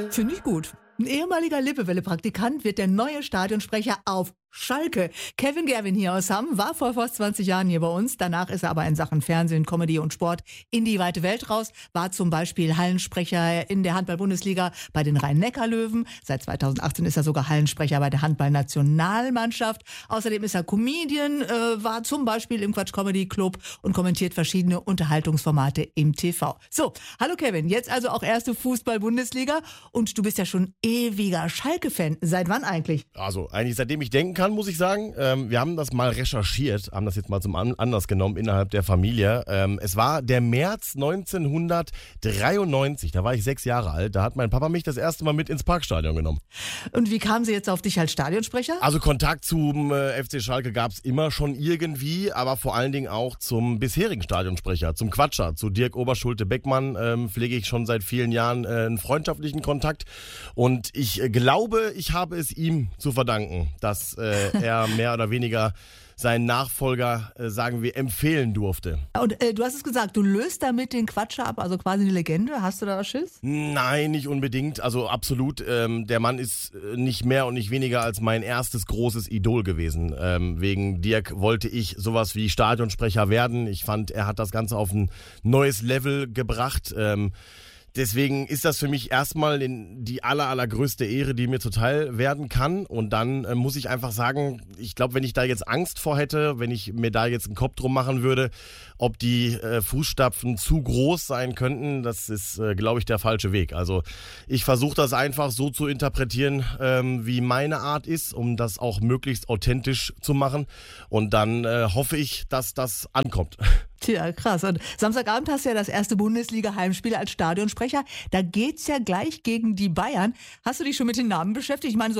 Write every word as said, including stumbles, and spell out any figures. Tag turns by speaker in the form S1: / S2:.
S1: Finde ich gut. Ein ehemaliger Lippewelle-Praktikant wird der neue Stadionsprecher auf Schalke. Kevin Gerwin hier aus Hamm war vor fast zwanzig Jahren hier bei uns. Danach ist er aber in Sachen Fernsehen, Comedy und Sport in die weite Welt raus. War zum Beispiel Hallensprecher in der Handball-Bundesliga bei den Rhein-Neckar-Löwen. Seit zweitausendachtzehn ist er sogar Hallensprecher bei der Handball-Nationalmannschaft. Außerdem ist er Comedian, äh, war zum Beispiel im Quatsch Comedy Club und kommentiert verschiedene Unterhaltungsformate im T V. So, hallo Kevin, jetzt also auch erste Fußball-Bundesliga und du bist ja schon ewiger Schalke-Fan. Seit wann eigentlich?
S2: Also eigentlich seitdem ich denken kann, muss ich sagen. Ähm, wir haben das mal recherchiert, haben das jetzt mal zum An- Anlass genommen innerhalb der Familie. Ähm, es war der März neunzehnhundertdreiundneunzig, da war ich sechs Jahre alt. Da hat mein Papa mich das erste Mal mit ins Parkstadion genommen.
S1: Und wie kamen Sie jetzt auf dich als Stadionsprecher?
S2: Also Kontakt zum äh, F C Schalke gab es immer schon irgendwie, aber vor allen Dingen auch zum bisherigen Stadionsprecher, zum Quatscher, zu Dirk Oberschulte-Beckmann ähm, pflege ich schon seit vielen Jahren äh, einen freundschaftlichen Kontakt. Und ich äh, glaube, ich habe es ihm zu verdanken, dass äh, er mehr oder weniger seinen Nachfolger, äh, sagen wir, empfehlen durfte.
S1: Und äh, du hast es gesagt, du löst damit den Quatscher ab, also quasi eine Legende. Hast du da was Schiss?
S2: Nein, nicht unbedingt. Also absolut. Ähm, der Mann ist äh, nicht mehr und nicht weniger als mein erstes großes Idol gewesen. Ähm, wegen Dirk wollte ich sowas wie Stadionsprecher werden. Ich fand, er hat das Ganze auf ein neues Level gebracht. Ähm, Deswegen ist das für mich erstmal die aller, allergrößte Ehre, die mir zuteil werden kann. Und dann äh, muss ich einfach sagen, ich glaube, wenn ich da jetzt Angst vor hätte, wenn ich mir da jetzt einen Kopf drum machen würde, ob die äh, Fußstapfen zu groß sein könnten, das ist, äh, glaube ich, der falsche Weg. Also ich versuche das einfach so zu interpretieren, ähm, wie meine Art ist, um das auch möglichst authentisch zu machen. Und dann äh, hoffe ich, dass das ankommt.
S1: Tja, krass. Und Samstagabend hast du ja das erste Bundesliga-Heimspiel als Stadionsprecher. Da geht's ja gleich gegen die Bayern. Hast du dich schon mit den Namen beschäftigt? Ich meine, so